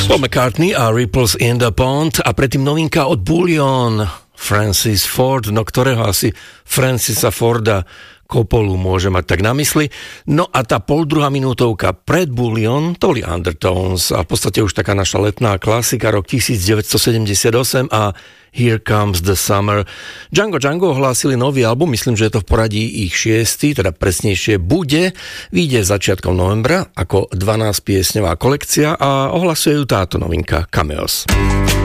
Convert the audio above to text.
Paul McCartney a Ripples in the Pond a predtým novinka od Bullion, Francis Ford, no ktorého asi Francisa Forda Coppolu môže mať tak na mysli. No a tá poldruhá minútovka pred Bullion, to boli Undertones a v podstate už taká naša letná klasika, rok 1978 a Here Comes the Summer. Django ohlásili nový album, myslím, že je to v poradí ich 6., teda presnejšie bude, vyjde začiatkom novembra ako 12-piesňová kolekcia a ohlasuje ju táto novinka Cameos.